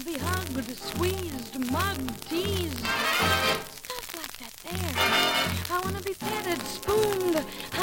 be hugged, squeezed, mugged, teased. Stuff like that there. I wanna be petted, spooned,